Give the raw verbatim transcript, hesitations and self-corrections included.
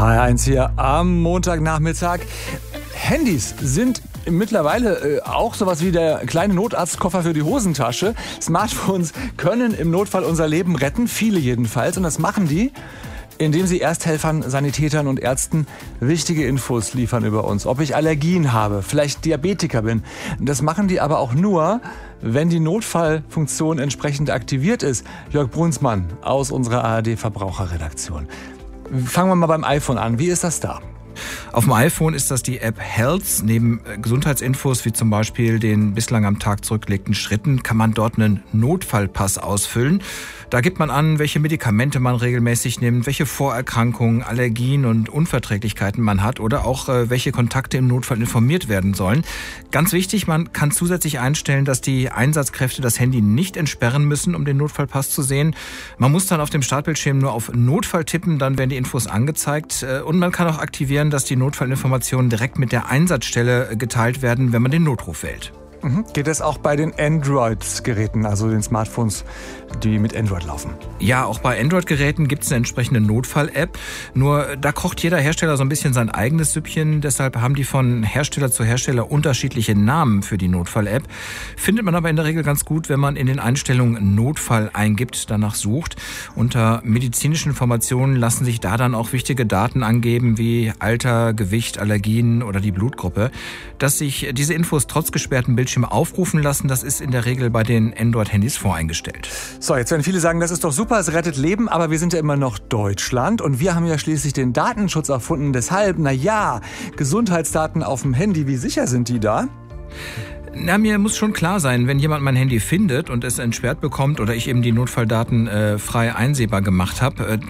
H R eins hier am Montagnachmittag. Handys sind mittlerweile äh, auch sowas wie der kleine Notarztkoffer für die Hosentasche. Smartphones können im Notfall unser Leben retten, viele jedenfalls. Und das machen die, indem sie Ersthelfern, Sanitätern und Ärzten wichtige Infos liefern über uns. Ob ich Allergien habe, vielleicht Diabetiker bin. Das machen die aber auch nur, wenn die Notfallfunktion entsprechend aktiviert ist. Jörg Brunsmann aus unserer A R D-Verbraucherredaktion. Fangen wir mal beim iPhone an. Wie ist das da? Auf dem iPhone ist das die App Health. Neben Gesundheitsinfos wie zum Beispiel den bislang am Tag zurückgelegten Schritten kann man dort einen Notfallpass ausfüllen. Da gibt man an, welche Medikamente man regelmäßig nimmt, welche Vorerkrankungen, Allergien und Unverträglichkeiten man hat oder auch äh, welche Kontakte im Notfall informiert werden sollen. Ganz wichtig, man kann zusätzlich einstellen, dass die Einsatzkräfte das Handy nicht entsperren müssen, um den Notfallpass zu sehen. Man muss dann auf dem Startbildschirm nur auf Notfall tippen, dann werden die Infos angezeigt. Und man kann auch aktivieren, dass die Notfallinformationen direkt mit der Einsatzstelle geteilt werden, wenn man den Notruf wählt. Mhm. Geht das auch bei den Android-Geräten, also den Smartphones, die mit Android laufen? Ja, auch bei Android-Geräten gibt es eine entsprechende Notfall-App. Nur da kocht jeder Hersteller so ein bisschen sein eigenes Süppchen. Deshalb haben die von Hersteller zu Hersteller unterschiedliche Namen für die Notfall-App. Findet man aber in der Regel ganz gut, wenn man in den Einstellungen Notfall eingibt, danach sucht. Unter medizinischen Informationen lassen sich da dann auch wichtige Daten angeben, wie Alter, Gewicht, Allergien oder die Blutgruppe. Dass sich diese Infos trotz gesperrten Bildschirmen aufrufen lassen, das ist in der Regel bei den Android-Handys voreingestellt. So, jetzt werden viele sagen, das ist doch super, es rettet Leben, aber wir sind ja immer noch Deutschland und wir haben ja schließlich den Datenschutz erfunden. Deshalb, na ja, Gesundheitsdaten auf dem Handy, wie sicher sind die da? Na, mir muss schon klar sein, wenn jemand mein Handy findet und es entsperrt bekommt oder ich eben die Notfalldaten äh, frei einsehbar gemacht habe, äh,